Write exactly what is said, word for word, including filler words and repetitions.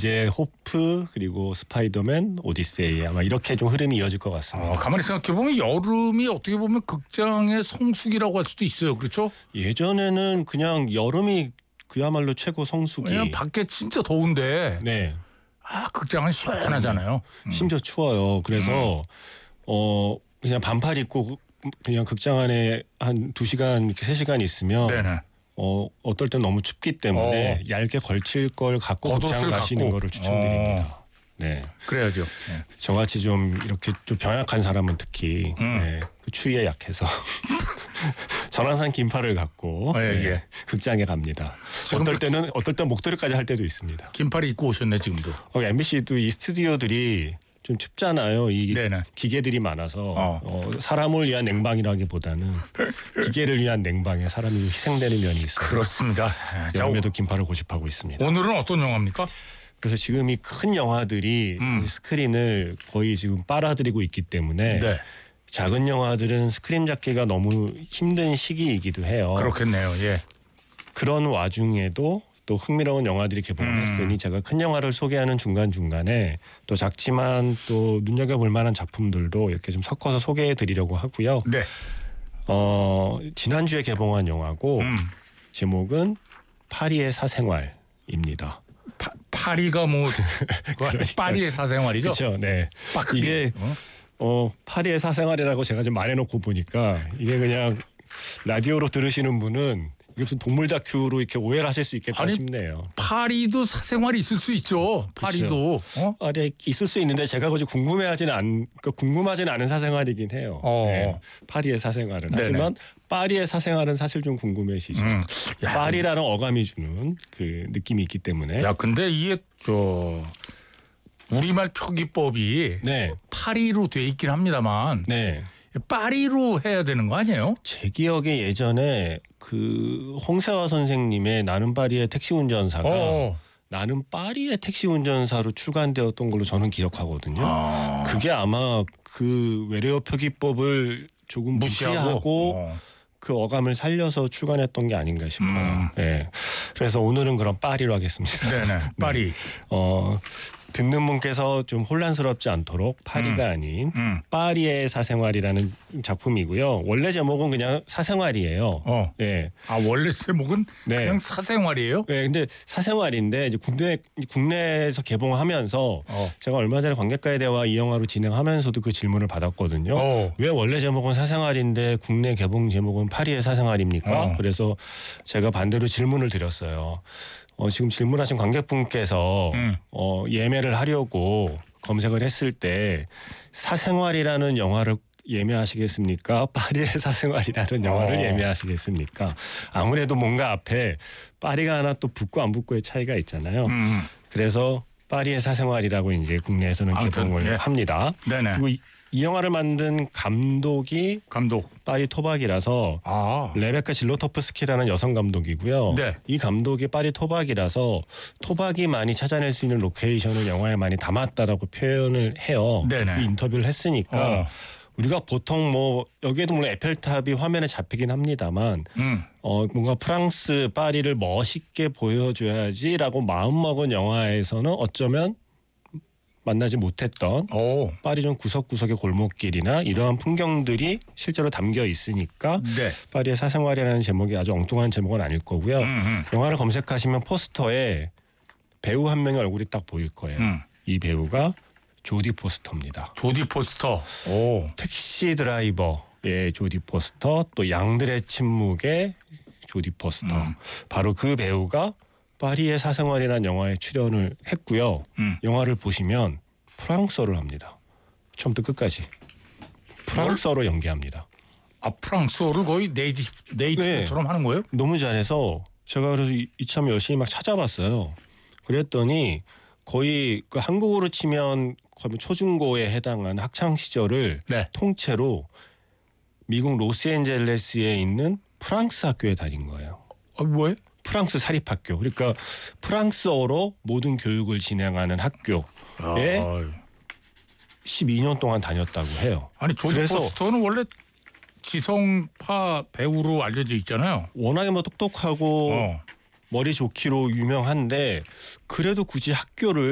이제 호프 그리고 스파이더맨, 오디세이 아마 이렇게 좀 흐름이 이어질 것 같습니다. 어, 가만히 생각해 보면 여름이 어떻게 보면 극장의 성수기라고 할 수도 있어요. 그렇죠? 예전에는 그냥 여름이 그야말로 최고 성수기. 왜냐면 밖에 진짜 더운데 네. 아 극장은 시원하잖아요. 음. 심지어 추워요. 그래서 음. 어 그냥 반팔 입고 그냥 극장 안에 한 두 시간, 세 시간 있으면 네네. 어 어떨 땐 너무 춥기 때문에 어. 얇게 걸칠 걸 갖고 극장 가시는 갖고. 거를 추천드립니다. 어. 네. 그래야죠. 네. 저같이 좀 이렇게 좀 병약한 사람은 특히 음. 네, 그 추위에 약해서 전 항상 긴팔을 갖고 어, 예, 네, 예. 극장에 갑니다. 어떨 때는 어떨 때 목도리까지 할 때도 있습니다. 긴팔 입고 오셨네 지금도. 어, 엠비씨도 이 스튜디오들이 좀 춥잖아요. 이 네네. 기계들이 많아서 어. 어, 사람을 위한 냉방이라기보다는 기계를 위한 냉방에 사람이 희생되는 면이 있어요. 그렇습니다. 자, 여름에도 긴팔을 고집하고 있습니다. 오늘은 어떤 영화입니까? 그래서 지금 이 큰 영화들이 음. 스크린을 거의 지금 빨아들이고 있기 때문에 네. 작은 영화들은 스크린 잡기가 너무 힘든 시기이기도 해요. 그렇겠네요. 예. 그런 와중에도 또 흥미로운 영화들이 개봉을 음. 했으니 제가 큰 영화를 소개하는 중간중간에 또 작지만 또 눈여겨볼 만한 작품들도 이렇게 좀 섞어서 소개해 드리려고 하고요. 네. 어, 지난주에 개봉한 영화고 음. 제목은 파리의 사생활입니다. 파, 파리가 뭐 파리의 사생활이죠? 그렇죠. 네. 빠크리. 이게 어? 어, 파리의 사생활이라고 제가 좀 말해놓고 보니까 이게 그냥 라디오로 들으시는 분은 이게 무슨 동물 다큐로 이렇게 오해를 하실 수 있겠다 아니, 싶네요. 파리도 사생활이 있을 수 있죠. 파리도. 어? 아, 네, 있을 수 있는데 제가 그저 궁금해하지는 않, 그 궁금하지는 않은 사생활이긴 해요. 어. 네, 파리의 사생활은. 네네. 하지만 파리의 사생활은 사실 좀 궁금해지죠. 음. 야, 파리라는 어감이 주는 그 느낌이 있기 때문에. 야, 근데 이게 저 우리말 표기법이 네, 파리로 돼 있긴 합니다만 네. 파리로 해야 되는 거 아니에요? 제 기억에 예전에 그 홍세화 선생님의 나는 파리의 택시 운전사가 어. 나는 파리의 택시 운전사로 출간되었던 걸로 저는 기억하거든요. 아. 그게 아마 그 외래어 표기법을 조금 무시하고, 무시하고 어. 그 어감을 살려서 출간했던 게 아닌가 싶어요. 음. 네. 그래서 오늘은 그럼 파리로 하겠습니다. 네네. 파리. 어, 듣는 분께서 좀 혼란스럽지 않도록 파리가 음. 아닌 음. 파리의 사생활이라는 작품이고요. 원래 제목은 그냥 사생활이에요. 어. 네. 아 원래 제목은 네. 그냥 사생활이에요? 네, 근데 사생활인데 이제 국내 국내에서 개봉하면서 어. 제가 얼마 전에 관객과의 대화 이 영화로 진행하면서도 그 질문을 받았거든요. 어. 왜 원래 제목은 사생활인데 국내 개봉 제목은 파리의 사생활입니까? 어. 그래서 제가 반대로 질문을 드렸어요. 어, 지금 질문하신 관객분께서 음. 어, 예매를 하려고 검색을 했을 때 사생활이라는 영화를 예매하시겠습니까? 파리의 사생활이라는 영화를 어. 예매하시겠습니까? 아무래도 뭔가 앞에 파리가 하나 또 붙고 안 붙고의 차이가 있잖아요. 음. 그래서 파리의 사생활이라고 이제 국내에서는 아무튼, 개봉을 예. 합니다. 네네. 그리고 이, 이 영화를 만든 감독이 감독. 파리 토박이라서 아. 레베카 질로토프스키라는 여성 감독이고요. 네. 이 감독이 파리 토박이라서 토박이 많이 찾아낼 수 있는 로케이션을 영화에 많이 담았다라고 표현을 해요. 네네. 그 인터뷰를 했으니까 어. 우리가 보통 뭐 여기에도 물론 에펠탑이 화면에 잡히긴 합니다만 음. 어 뭔가 프랑스 파리를 멋있게 보여줘야지라고 마음먹은 영화에서는 어쩌면 만나지 못했던 오. 파리 좀 구석구석의 골목길이나 이러한 풍경들이 실제로 담겨 있으니까 네. 파리의 사생활이라는 제목이 아주 엉뚱한 제목은 아닐 거고요. 음, 음. 영화를 검색하시면 포스터에 배우 한 명의 얼굴이 딱 보일 거예요. 음. 이 배우가 조디 포스터입니다. 조디 포스터. 오. 택시 드라이버의 조디 포스터, 또 양들의 침묵의 조디 포스터. 음. 바로 그 배우가 파리의 사생활이라는 영화에 출연을 했고요. 음. 영화를 보시면 프랑스어를 합니다. 처음부터 끝까지. 프랑스어로 연기합니다. 아 프랑스어를 거의 네이티브, 네이티브처럼 네. 하는 거예요? 너무 잘해서 제가 그래서 이- 이참에 열심히 막 찾아봤어요. 그랬더니 거의 그 한국어로 치면 거의 초중고에 해당하는 학창 시절을 네. 통째로 미국 로스앤젤레스에 있는 프랑스 학교에 다닌 거예요. 아 뭐예요? 프랑스 사립학교. 그러니까 프랑스어로 모든 교육을 진행하는 학교에 아, 십이 년 동안 다녔다고 해요. 아니 조지 그래서 포스터는 원래 지성파 배우로 알려져 있잖아요. 워낙에 뭐 똑똑하고 어. 머리 좋기로 유명한데 그래도 굳이 학교를